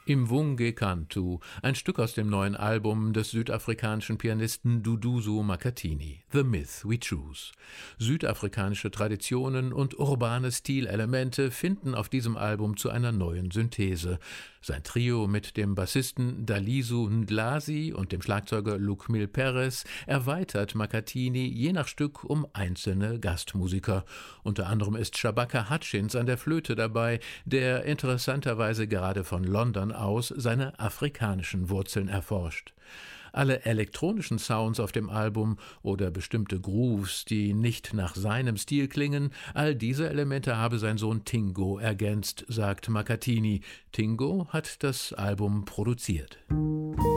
Imvunge Kantu, ein Stück aus dem neuen Album des südafrikanischen Pianisten Duduzo Makhathini, The Myth We Choose. Südafrikanische Traditionen und urbane Stilelemente finden auf diesem Album zu einer neuen Synthese. Sein Trio mit dem Bassisten Daliso Ndlasi und dem Schlagzeuger Lukmil Perez erweitert Makhathini je nach Stück um einzelne Gastmusiker. Unter anderem ist Shabaka Hutchins an der Flöte dabei, der interessanterweise gerade von London aus seine afrikanischen Wurzeln erforscht. Alle elektronischen Sounds auf dem Album oder bestimmte Grooves, die nicht nach seinem Stil klingen, all diese Elemente habe sein Sohn Tingo ergänzt, sagt Makhathini. Tingo hat das Album produziert.